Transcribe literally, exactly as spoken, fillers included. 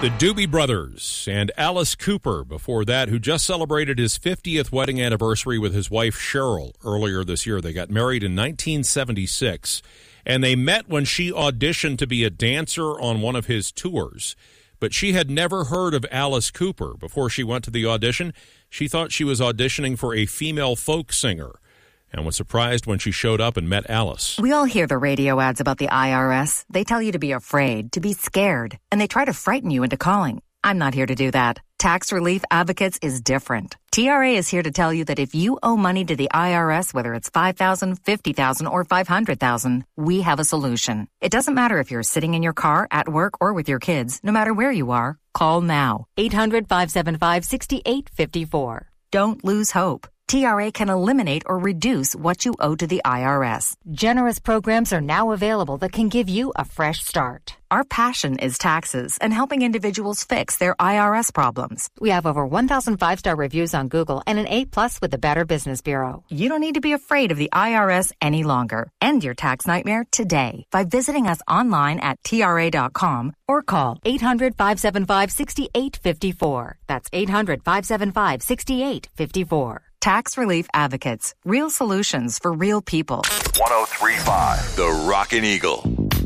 The Doobie Brothers and Alice Cooper before that, who just celebrated his fiftieth wedding anniversary with his wife Cheryl earlier this year. They got married in nineteen seventy-six, and they met when she auditioned to be a dancer on one of his tours. But she had never heard of Alice Cooper before she went to the audition. She thought she was auditioning for a female folk singer and was surprised when she showed up and met Alice. We all hear the radio ads about the I R S. They tell you to be afraid, to be scared, and they try to frighten you into calling. I'm not here to do that. Tax Relief Advocates is different. T R A is here to tell you that if you owe money to the I R S, whether it's five thousand dollars, fifty thousand dollars, or five hundred thousand dollars, we have a solution. It doesn't matter if you're sitting in your car, at work, or with your kids. No matter where you are, call now. eight hundred, five seven five, six eight five four. Don't lose hope. T R A can eliminate or reduce what you owe to the I R S. Generous programs are now available that can give you a fresh start. Our passion is taxes and helping individuals fix their I R S problems. We have over one thousand five-star reviews on Google and an A plus with the Better Business Bureau. You don't need to be afraid of the I R S any longer. End your tax nightmare today by visiting us online at T R A dot com or call eight hundred, five seven five, six eight five four. That's eight hundred, five seven five, six eight five four. Tax Relief Advocates. Real solutions for real people. one oh three point five The Rockin' Eagle.